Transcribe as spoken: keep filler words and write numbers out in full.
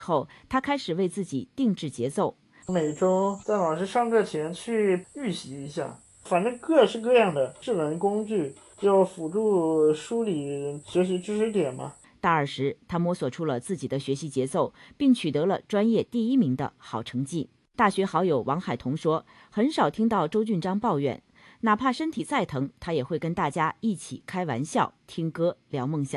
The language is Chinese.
后，他开始为自己定制节奏。 每周在老师上课前去预习一下，反正各式各样的智能工具就辅助梳理学习知识点嘛。 大二时，他摸索出了自己的学习节奏，并取得了专业第一名的好成绩。大学好友王海彤说，很少听到周俊章抱怨，哪怕身体再疼，他也会跟大家一起开玩笑、听歌、聊梦想。